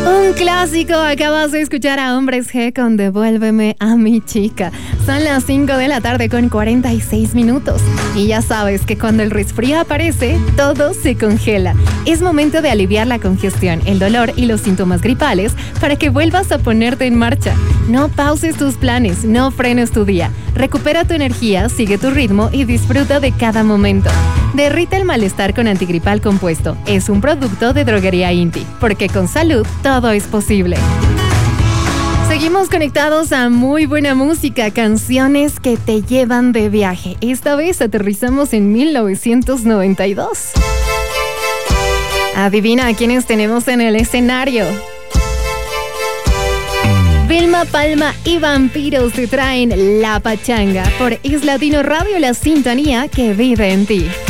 Un clásico, acabas de escuchar a Hombres G con Devuélveme a mi chica. Son las 5 de la tarde con 46 minutos. Y ya sabes que cuando el resfrío aparece, todo se congela. Es momento de aliviar la congestión, el dolor y los síntomas gripales para que vuelvas a ponerte en marcha. No pauses tus planes, no frenes tu día. Recupera tu energía, sigue tu ritmo y disfruta de cada momento. Derrita el malestar con antigripal compuesto. Es un producto de Droguería Inti, porque con salud todo es posible. Seguimos conectados a muy buena música, canciones que te llevan de viaje. Esta vez aterrizamos en 1992. Adivina a quiénes tenemos en el escenario. Vilma Palma y Vampiros te traen La Pachanga por Es Latino Radio, la sintonía que vive en ti.